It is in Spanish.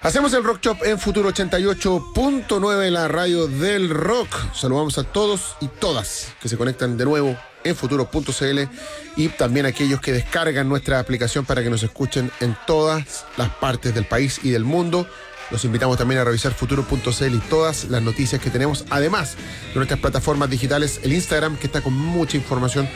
Hacemos el Rock Shop en Futuro 88.9, la radio del rock. Saludamos a todos y todas que se conectan de nuevo en futuro.cl y también a aquellos que descargan nuestra aplicación para que nos escuchen en todas las partes del país y del mundo. Los invitamos también a revisar futuro.cl y todas las noticias que tenemos, además de nuestras plataformas digitales, el Instagram, que está con mucha información